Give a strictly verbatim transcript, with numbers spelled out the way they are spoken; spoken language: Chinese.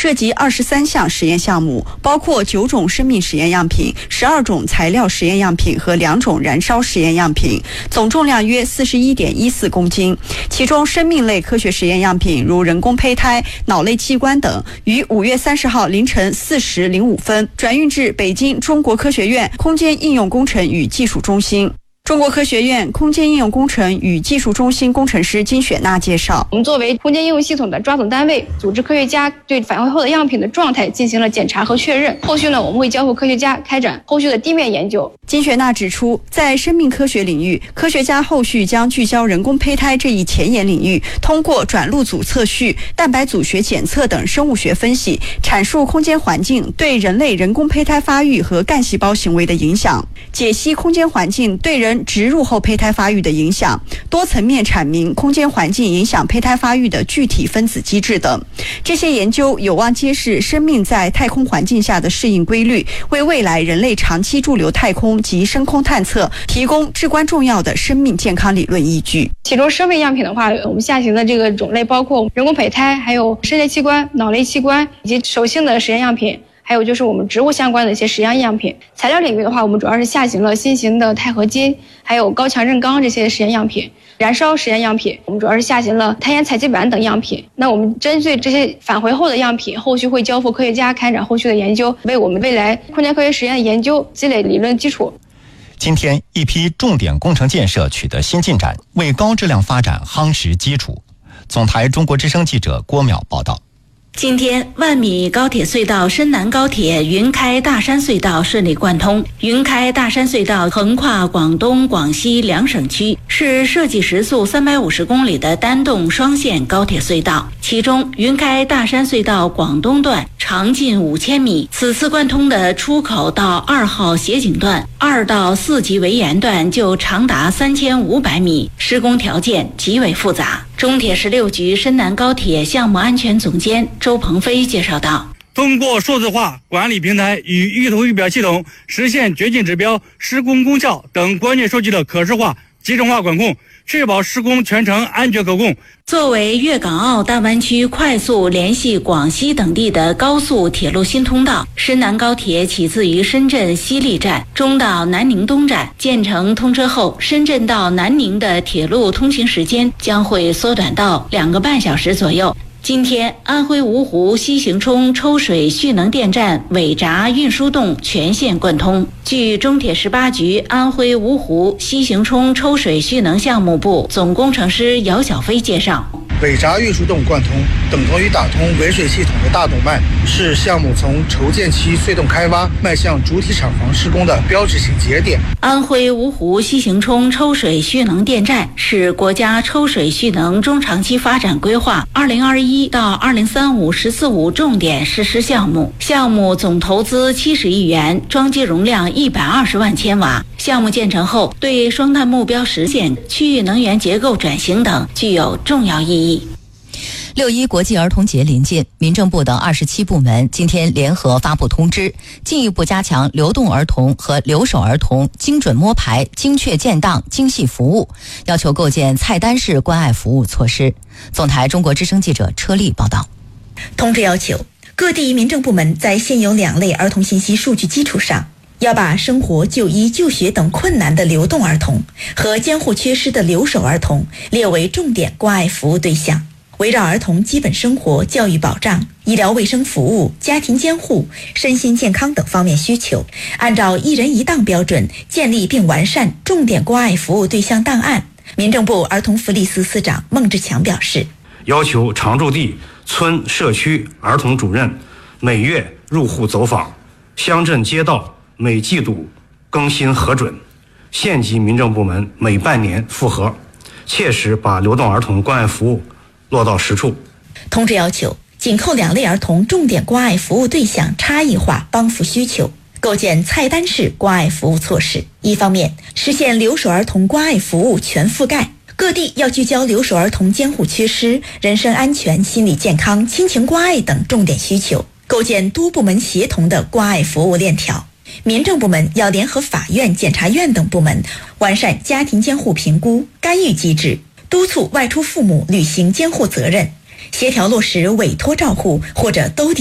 涉及二十三项实验项目，包括九种生命实验样品、十二种材料实验样品和两种燃烧实验样品，总重量约四十一点一四公斤。其中，生命类科学实验样品如人工胚胎、脑类器官等，于五月三十号凌晨四时零五分转运至北京中国科学院空间应用工程与技术中心。中国科学院空间应用工程与技术中心工程师金雪娜介绍， 我们作为空间应用系统的抓总单位，组织科学家对返回后的样品的状态进行了检查和确认。后续呢，我们会交付科学家开展后续的地面研究。 金雪娜指出，在生命科学领域，科学家后续将聚焦人工胚胎这一前沿领域，通过转录组测序、蛋白组学检测等生物学分析，阐述空间环境对人类人工胚胎发育和干细胞行为的影响，解析空间环境对人植入后胚胎发育的影响，多层面阐明空间环境影响胚胎发育的具体分子机制等。这些研究有望揭示生命在太空环境下的适应规律，为未来人类长期驻留太空及深空探测提供至关重要的生命健康理论依据。 其中生命样品的话，我们下行的这个种类包括人工胚胎，还有肾类器官、脑类器官以及手性的实验样品，还有就是我们植物相关的一些实验样品。材料领域的话，我们主要是下行了新型的钛合金，还有高强韧钢这些实验样品。燃烧实验样品，我们主要是下行了碳盐采集板等样品。那我们针对这些返回后的样品，后续会交付科学家开展后续的研究，为我们未来空间科学实验的研究积累理论基础。 今天，一批重点工程建设取得新进展，为高质量发展夯实基础。总台中国之声记者郭淼报道。 今天，万米高铁隧道深南高铁云开大山隧道顺利贯通。云开大山隧道横跨广东、广西两省区，是设计时速三百五十公里的单洞双线高铁隧道。其中，云开大山隧道广东段长近五千米，此次贯通的出口到二号斜井段、二到四级围岩段就长达三千五百米，施工条件极为复杂。中铁十六局深南高铁项目安全总监周鹏飞介绍道， 通过数字化管理平台与预图仪表系统，实现掘进指标、施工功效等关键数据的可视化、集成化管控，确保施工全程安全可控。 作为粤港澳大湾区快速联系广西等地的高速铁路新通道，深南高铁起自于深圳西丽站，中到南宁东站。建成通车后，深圳到南宁的铁路通行时间将会缩短到两个半小时左右。今天，安徽芜湖西行冲抽水蓄能电站尾闸运输洞全线贯通。据中铁十八局安徽芜湖西行冲抽水蓄能项目部总工程师姚小飞介绍， 尾闸运输洞贯通等同于打通尾水系统的大动脉，是项目从筹建期隧洞开挖迈向主体厂房施工的标志性节点。 安徽芜湖西行冲抽水蓄能电站是国家抽水蓄能中长期发展规划二零二一到二零三五“十四五”重点实施项目，项目总投资七十亿元，装机容量一百二十万千瓦。项目建成后，对双碳目标实现、区域能源结构转型等具有重要意义。 六一国际儿童节临近，民政部等二十七部门今天联合发布通知，进一步加强流动儿童和留守儿童精准摸排、精确建档、精细服务，要求构建菜单式关爱服务措施。总台中国之声记者车丽报道。 通知要求各地民政部门在现有两类儿童信息数据基础上，要把生活、就医、就学等困难的流动儿童和监护缺失的留守儿童列为重点关爱服务对象，围绕儿童基本生活、教育保障、医疗卫生服务、家庭监护、身心健康等方面需求，按照一人一档标准建立并完善重点关爱服务对象档案。民政部儿童福利司司长孟志强表示， 要求常住地、村、社区儿童主任每月入户走访，乡镇街道每季度更新核准，县级民政部门每半年复核，切实把流动儿童关爱服务落到实处。 通知要求紧扣两类儿童重点关爱服务对象差异化帮扶需求，构建菜单式关爱服务措施。一方面，实现留守儿童关爱服务全覆盖，各地要聚焦留守儿童监护缺失、人身安全、心理健康、亲情关爱等重点需求，构建多部门协同的关爱服务链条。民政部门要联合法院、检察院等部门，完善家庭监护评估、干预机制，督促外出父母履行监护责任，协调落实委托照护或者兜底